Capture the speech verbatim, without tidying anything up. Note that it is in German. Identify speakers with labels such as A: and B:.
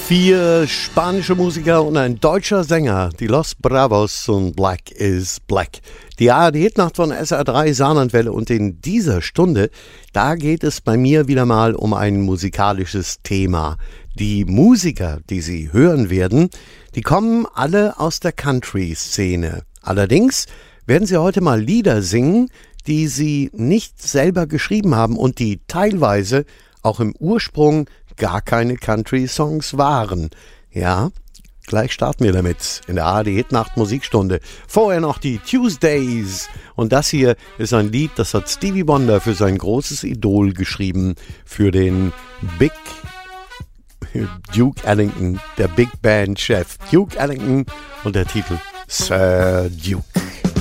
A: Vier spanische Musiker und ein deutscher Sänger, die Los Bravos und Black is Black. Die A R D-Hitnacht von S R drei Saarlandwelle und in dieser Stunde, da geht es bei mir wieder mal um ein musikalisches Thema. Die Musiker, die Sie hören werden, die kommen alle aus der Country-Szene. Allerdings werden sie heute mal Lieder singen, die sie nicht selber geschrieben haben und die teilweise auch im Ursprung gar keine Country-Songs waren. Ja, gleich starten wir damit in der A R D-Hitnacht Musikstunde. Vorher noch die Tuesdays. Und das hier ist ein Lied, das hat Stevie Wonder für sein großes Idol geschrieben, für den Big Duke Ellington, der Big Band-Chef Duke Ellington, und der Titel Sir Duke.